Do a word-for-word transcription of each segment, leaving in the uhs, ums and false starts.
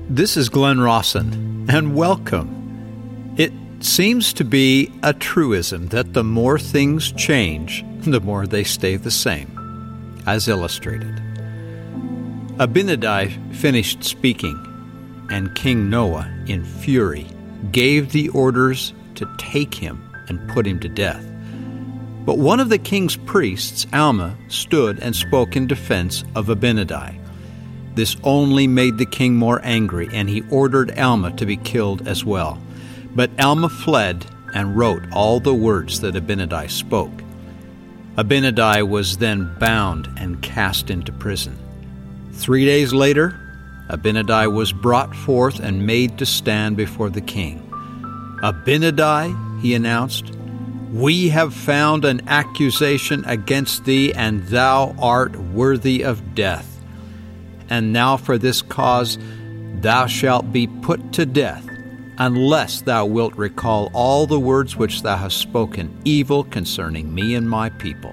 This is Glenn Rawson, and welcome. It seems to be a truism that the more things change, the more they stay the same, as illustrated. Abinadi finished speaking, and King Noah, in fury, gave the orders to take him and put him to death. But one of the king's priests, Alma, stood and spoke in defense of Abinadi. This only made the king more angry, and he ordered Alma to be killed as well. But Alma fled and wrote all the words that Abinadi spoke. Abinadi was then bound and cast into prison. Three days later, Abinadi was brought forth and made to stand before the king. "Abinadi," he announced, "we have found an accusation against thee, and thou art worthy of death. And now for this cause thou shalt be put to death, unless thou wilt recall all the words which thou hast spoken evil concerning me and my people."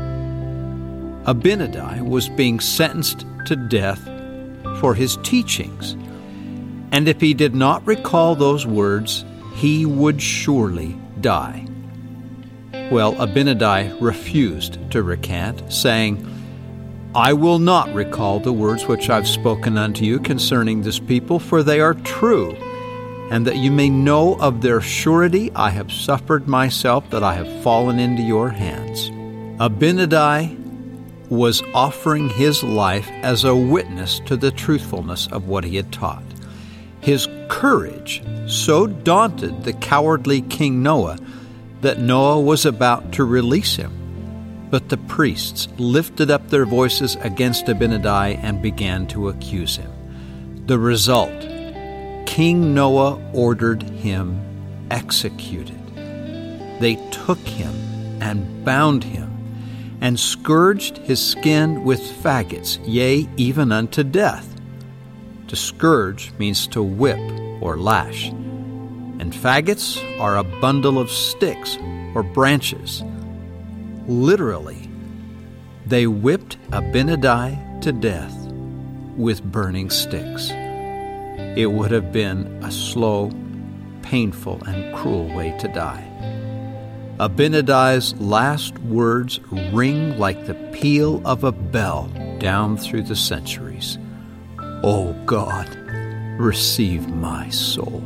Abinadi was being sentenced to death for his teachings, and if he did not recall those words, he would surely die. Well, Abinadi refused to recant, saying, "I will not recall the words which I've spoken unto you concerning this people, for they are true, and that you may know of their surety, I have suffered myself that I have fallen into your hands." Abinadi was offering his life as a witness to the truthfulness of what he had taught. His courage so daunted the cowardly King Noah that Noah was about to release him. But the priests lifted up their voices against Abinadi and began to accuse him. The result, King Noah ordered him executed. They took him and bound him and scourged his skin with faggots, yea, even unto death. To scourge means to whip or lash, and faggots are a bundle of sticks or branches. Literally, they whipped Abinadi to death with burning sticks. It would have been a slow, painful, and cruel way to die. Abinadi's last words ring like the peal of a bell down through the centuries. "O God, receive my soul."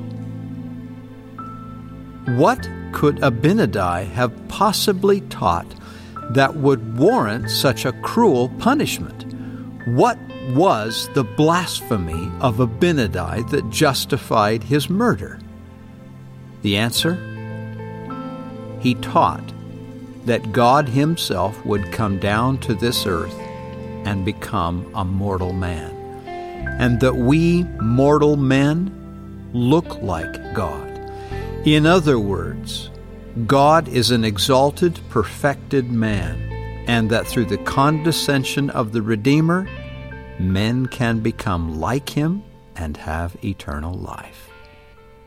What could Abinadi have possibly taught that would warrant such a cruel punishment? What was the blasphemy of Abinadi that justified his murder? The answer? He taught that God himself would come down to this earth and become a mortal man, and that we mortal men look like God. In other words, God is an exalted, perfected man, and that through the condescension of the Redeemer, men can become like him and have eternal life.